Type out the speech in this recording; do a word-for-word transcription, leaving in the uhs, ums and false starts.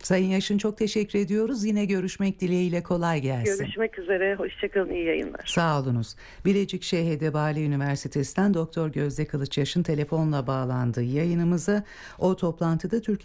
Sayın Yaşın, çok teşekkür ediyoruz. Yine görüşmek dileğiyle, kolay gelsin. Görüşmek üzere. Hoşçakalın. İyi yayınlar. Sağ olunuz. Bilecik Şeyh Edebali Üniversitesi'nden Doktor Gözde Kılıç Yaşın telefonla bağlandı yayınımıza. O toplantıda Türkiye